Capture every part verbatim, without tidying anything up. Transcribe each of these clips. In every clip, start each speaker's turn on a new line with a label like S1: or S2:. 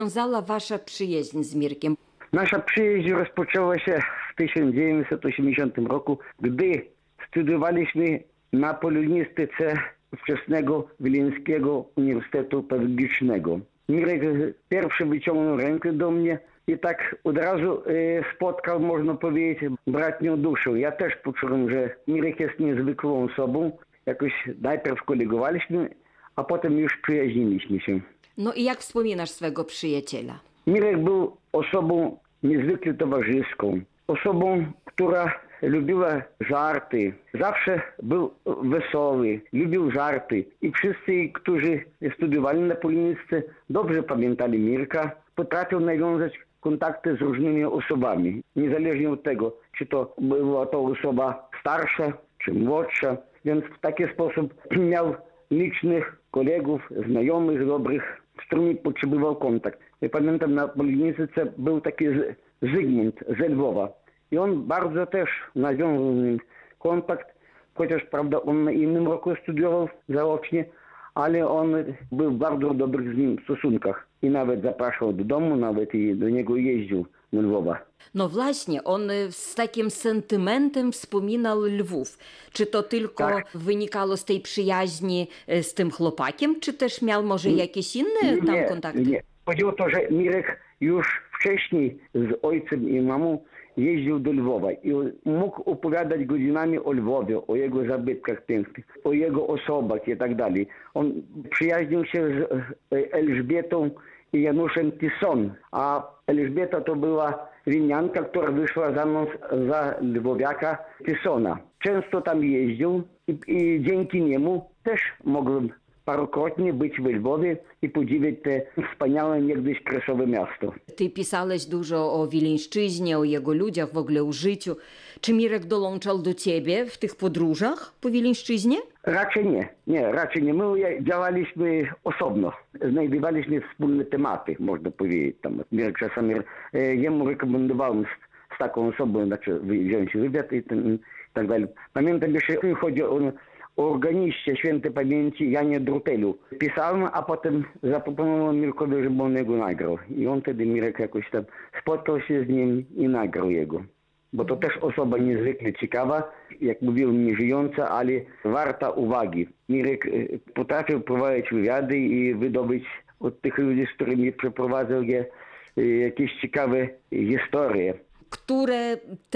S1: wiązała wasza przyjaźń z Mirkiem?
S2: Nasza przyjaźń rozpoczęła się w tysiąc dziewięćset osiemdziesiątym roku, gdy studiowaliśmy na polonistyce wczesnego Wileńskiego Uniwersytetu Pedagogicznego. Mirek pierwszy wyciągnął rękę do mnie i tak od razu e, spotkał, można powiedzieć, bratnią duszę. Ja też poczułem, że Mirek jest niezwykłą osobą. Jakoś najpierw kolegowaliśmy, a potem już przyjaźniliśmy się.
S1: No i jak wspominasz swego przyjaciela?
S2: Mirek był osobą niezwykle towarzyską, osobą, która lubiła żarty. Zawsze był wesoły, lubił żarty. I wszyscy, którzy studiowali na polonistyce, dobrze pamiętali Mirka. Potrafił nawiązać kontakty z różnymi osobami, niezależnie od tego, czy to była to osoba starsza, czy młodsza. Więc w taki sposób miał licznych kolegów, znajomych dobrych, z którymi potrzebował kontakt. Ja pamiętam, na polonistyce był taki Zygmunt z Lwowa. I on bardzo też nawiązał z nim kontakt, chociaż prawda on na innym roku studiował zaocznie, ale on był w bardzo dobrych z nim stosunkach. I nawet zapraszał do domu, nawet i do niego jeździł do Lwowa.
S1: No właśnie, on z takim sentymentem wspominał Lwów. Czy to tylko
S2: Tak.
S1: wynikało z tej przyjaźni z tym chłopakiem, czy też miał może jakieś inne tam
S2: nie,
S1: kontakty?
S2: Nie, chodzi o to, że Mirek już wcześniej z ojcem i mamą jeździł do Lwowa i mógł opowiadać godzinami o Lwowie, o jego zabytkach pięknych, o jego osobach i tak dalej. On przyjaźnił się z Elżbietą i Januszem Tisson, a Elżbieta to była winianka, która wyszła za mną za lwowiaka Tissona. Często tam jeździł i, i dzięki niemu też mogłem parokrotnie być w Lwowie i podziwiać te wspaniałe niegdyś kresowe miasto.
S1: Ty pisałeś dużo o Wileńszczyźnie, o jego ludziach, w ogóle o życiu. Czy Mirek dołączał do ciebie w tych podróżach po Wileńszczyźnie?
S2: Raczej nie, nie, raczej nie. My działaliśmy osobno. Znajdowaliśmy wspólne tematy, można powiedzieć. Tam Mirek czasami e, jemu rekomendowałem z, z taką osobą, znaczy wziąć wywiad i, ten, i tak dalej. Pamiętam, że chodzi o o organiście świętej pamięci Janie Drutelu. Pisałem, a potem zaproponowałem Mirkowi, żeby on jego nagrał. I on wtedy, Mirek, jakoś tam spotkał się z nim i nagrał jego. Bo to też osoba niezwykle ciekawa, jak mówiłem, nieżyjąca, ale warta uwagi. Mirek potrafił prowadzić wywiady i wydobyć od tych ludzi, z którymi przeprowadzał je, jakieś ciekawe historie.
S1: Które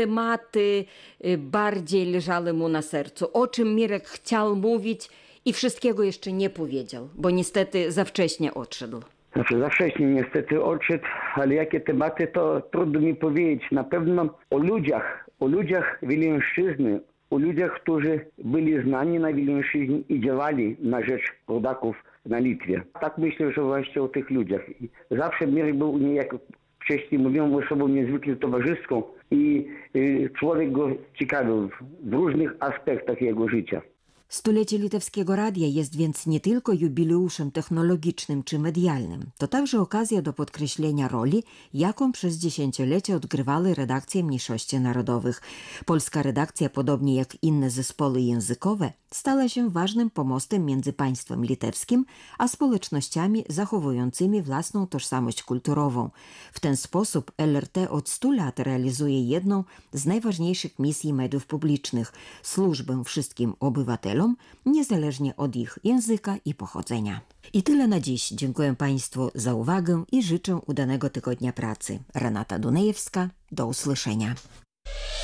S1: tematy bardziej leżały mu na sercu? O czym Mirek chciał mówić i wszystkiego jeszcze nie powiedział, bo niestety za wcześnie odszedł.
S2: Znaczy, za wcześnie niestety odszedł, ale jakie tematy, to trudno mi powiedzieć. Na pewno o ludziach, o ludziach Wileńszczyzny, o ludziach, którzy byli znani na Wileńszczyźnie i działali na rzecz rodaków na Litwie. Tak myślę, że właśnie o tych ludziach. I zawsze Mirek był niejako, wcześniej mówiłem, osobą niezwykle towarzyską i y, człowiek go ciekawił w różnych aspektach jego życia.
S1: Stulecie Litewskiego Radia jest więc nie tylko jubileuszem technologicznym czy medialnym, to także okazja do podkreślenia roli, jaką przez dziesięciolecie odgrywały redakcje mniejszości narodowych. Polska redakcja, podobnie jak inne zespoły językowe, stała się ważnym pomostem między państwem litewskim a społecznościami zachowującymi własną tożsamość kulturową. W ten sposób L R T od stu lat realizuje jedną z najważniejszych misji mediów publicznych – służbę wszystkim obywatelom, niezależnie od ich języka i pochodzenia. I tyle na dziś. Dziękuję Państwu za uwagę i życzę udanego tygodnia pracy. Renata Dunajewska, do usłyszenia.